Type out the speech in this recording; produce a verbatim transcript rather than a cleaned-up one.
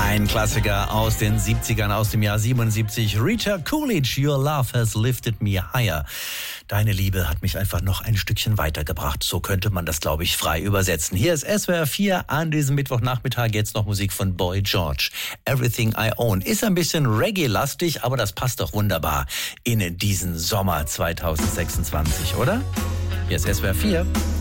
Ein Klassiker aus den siebzigern, aus dem Jahr siebenundsiebzig. Rita Coolidge, Your Love Has Lifted Me Higher. Deine Liebe hat mich einfach noch ein Stückchen weitergebracht. So könnte man das, glaube ich, frei übersetzen. Hier ist S W R vier an diesem Mittwochnachmittag. Jetzt noch Musik von Boy George. Everything I Own. Ist ein bisschen Reggae-lastig, aber das passt doch wunderbar in diesen Sommer zweitausendsechsundzwanzig, oder? Hier ist S W R vier.